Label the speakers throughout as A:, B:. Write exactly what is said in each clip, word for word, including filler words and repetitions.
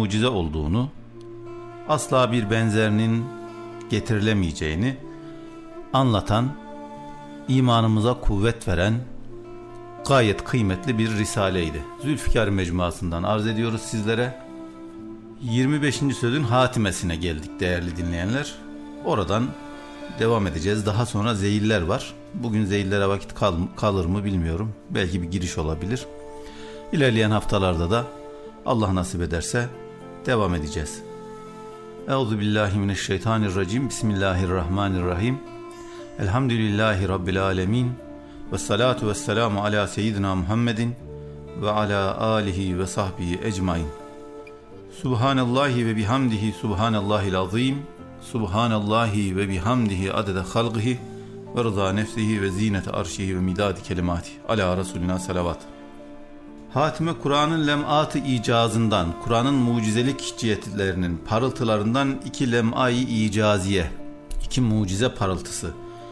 A: mucize olduğunu, asla bir benzerinin getirilemeyeceğini anlatan, imanımıza kuvvet veren gayet kıymetli bir risaleydi. Zülfikar Mecmuası'ndan arz ediyoruz sizlere. yirmi beşinci sözün hatimesine geldik değerli dinleyenler. Oradan devam edeceğiz. Daha sonra zeyiller var. Bugün zeyillere vakit kal kalır mı bilmiyorum. Belki bir giriş olabilir. İlerleyen haftalarda da Allah nasip ederse devam edeceğiz. Euzubillahimineşşeytanirracim. Bismillahirrahmanirrahim. Elhamdülillahi Rabbil alemin. Ve salatu ve selamu ala seyyidina Muhammedin ve ala alihi ve sahbihi ecmain. Subhanallahi ve bihamdihi subhanallahil azim. Subhanallahi ve bihamdihi adede halqihi ve rıza nefsihi ve zinete arşihi ve midadi kelimati. Ala Resulina salavat. Hatime Kur'an'ın lem'at-ı icazından, Kur'an'ın mucizelik cihetlerinin parıltılarından iki lem'ayı icaziye, iki mucize parıltısı.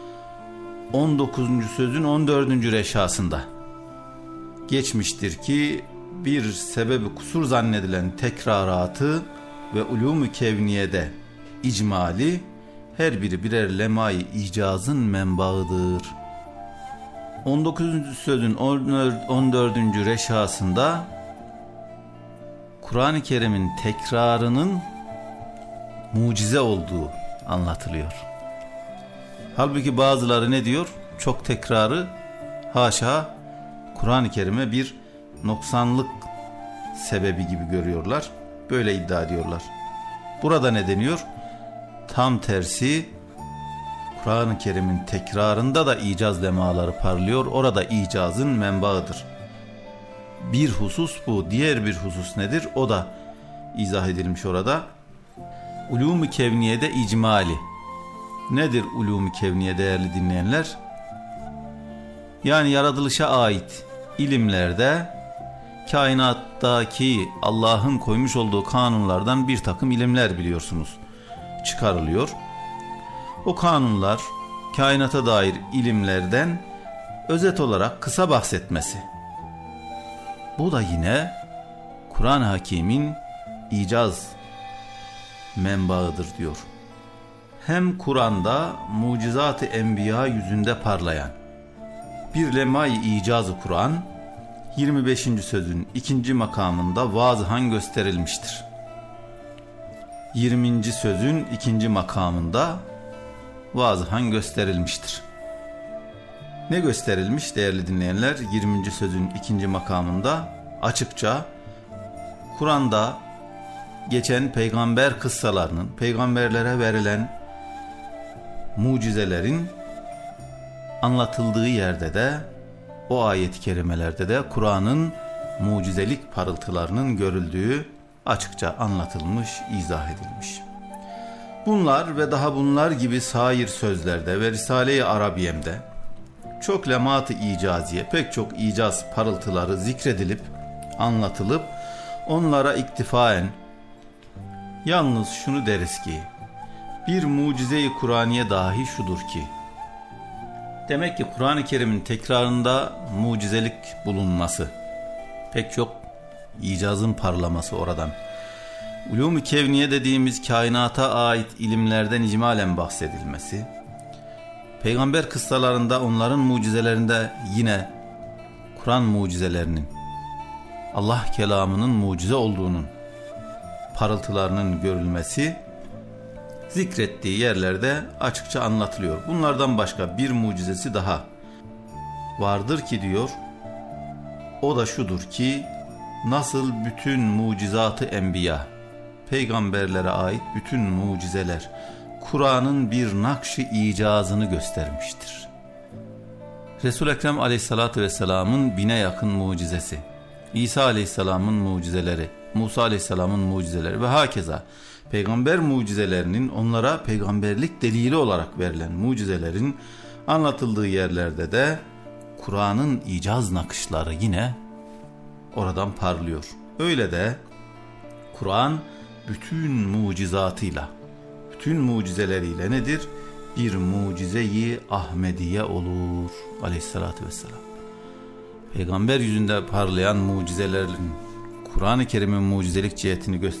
A: on dokuzuncu sözün on dördüncü reşasında geçmiştir ki bir sebebi kusur zannedilen tekraratı ve ulûm-u kevniyede icmali her biri birer lem'ayı icazın menbaıdır. on dokuzuncu sözün on dördüncü reşasında Kur'an-ı Kerim'in tekrarının mucize olduğu anlatılıyor. Halbuki bazıları ne diyor? Çok tekrarı haşa Kur'an-ı Kerim'e bir noksanlık sebebi gibi görüyorlar. Böyle iddia ediyorlar. Burada ne deniyor? Tam tersi, Kur'an-ı Kerim'in tekrarında da icaz lemaları parlıyor. Orada icazın menbaıdır. Bir husus bu. Diğer bir husus nedir? O da izah edilmiş orada. Ulûm-u kevniyede icmali. Nedir ulûm-u kevniye değerli dinleyenler? Yani yaratılışa ait ilimlerde kainattaki Allah'ın koymuş olduğu kanunlardan bir takım ilimler biliyorsunuz çıkarılıyor. O kanunlar kainata dair ilimlerden özet olarak kısa bahsetmesi. Bu da yine Kur'an-ı Hakîm'in icaz menbaıdır diyor. Hem Kur'an'da mucizat-ı enbiya yüzünde parlayan bir lemay icazı Kur'an yirmi beşinci sözün ikinci makamında vazıhan gösterilmiştir. yirminci sözün ikinci makamında vazıhan gösterilmiştir. Ne gösterilmiş değerli dinleyenler? yirminci sözün ikinci makamında açıkça Kur'an'da geçen peygamber kıssalarının, peygamberlere verilen mucizelerin anlatıldığı yerde de, o ayet-i kerimelerde de Kur'an'ın mucizelik parıltılarının görüldüğü açıkça anlatılmış, izah edilmiş. Bunlar ve daha bunlar gibi sair sözlerde ve Risale-i Arabiyem'de çok lemat-ı icaziye, pek çok icaz parıltıları zikredilip, anlatılıp, onlara iktifaen yalnız şunu deriz ki, bir mucize-i Kur'aniye dahi şudur ki, demek ki Kur'an-ı Kerim'in tekrarında mucizelik bulunması, pek çok icazın parlaması oradan. Ulûm-u kevniye dediğimiz kainata ait ilimlerden icmalen bahsedilmesi, peygamber kıssalarında onların mucizelerinde yine Kur'an mucizelerinin, Allah kelamının mucize olduğunun parıltılarının görülmesi zikrettiği yerlerde açıkça anlatılıyor. Bunlardan başka bir mucizesi daha vardır ki diyor, o da şudur ki, nasıl bütün mucizatı enbiya, peygamberlere ait bütün mucizeler Kur'an'ın bir nakş-ı icazını göstermiştir. Resul-i Ekrem aleyhissalatü vesselamın bine yakın mucizesi, İsa aleyhisselamın mucizeleri, Musa aleyhisselamın mucizeleri ve hakeza peygamber mucizelerinin onlara peygamberlik delili olarak verilen mucizelerin anlatıldığı yerlerde de Kur'an'ın icaz nakışları yine oradan parlıyor. Öyle de Kur'an bütün mucizatıyla, bütün mucizeleriyle nedir? Bir mucize-i Ahmediye olur aleyhissalatü vesselam. Peygamber yüzünde parlayan mucizelerin Kur'an-ı Kerim'in mucizelik cihetini gösteren